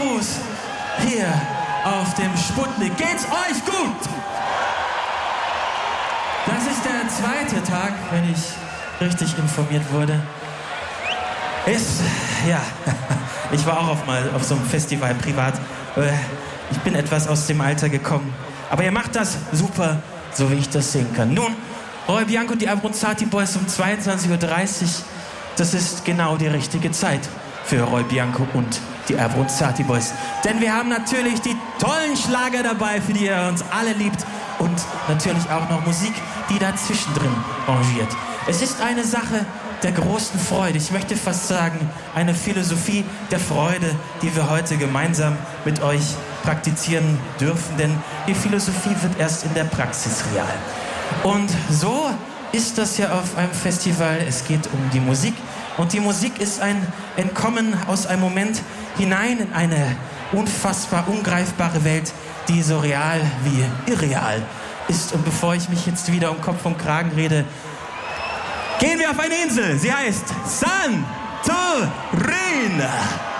Gruß hier auf dem Sputnik. Geht's euch gut? Das ist der zweite Tag, wenn ich richtig informiert wurde. Ich war auch mal auf so einem Festival privat. Ich bin etwas aus dem Alter gekommen. Aber ihr macht das super, so wie ich das sehen kann. Nun, Roy Bianco und die Abruzzati Boys um 22:30 Uhr. Das ist genau die richtige Zeit für Roy Bianco und die Abruzzati Boys. Denn wir haben natürlich die tollen Schlager dabei, für die ihr uns alle liebt. Und natürlich auch noch Musik, die dazwischen drin rangiert. Es ist eine Sache der großen Freude. Ich möchte fast sagen, eine Philosophie der Freude, die wir heute gemeinsam mit euch praktizieren dürfen. Denn die Philosophie wird erst in der Praxis real. Und so ist das ja auf einem Festival. Es geht um die Musik. Und die Musik ist ein Entkommen aus einem Moment hinein in eine unfassbar ungreifbare Welt, die so real wie irreal ist. Und bevor ich mich jetzt wieder um Kopf und Kragen rede, gehen wir auf eine Insel. Sie heißt Santorin.